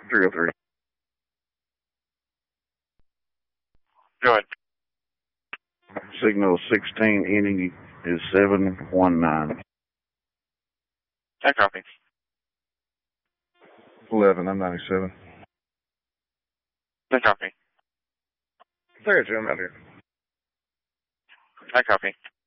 303. Go ahead. Signal 16 ending is 719. I copy. 11, I'm 97. I copy. 32, I'm out here. I copy.